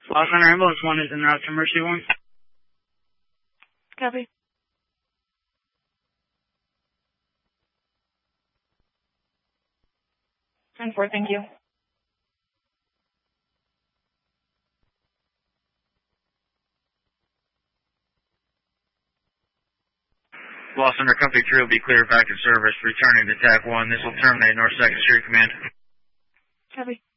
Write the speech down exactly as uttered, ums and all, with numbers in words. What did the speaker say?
Los Center Ambulance one is en route to Mercy one. Copy. ten four, thank you. Los Center Company three will be cleared back in service, returning to T A C one. This will terminate North second Street Command. Copy.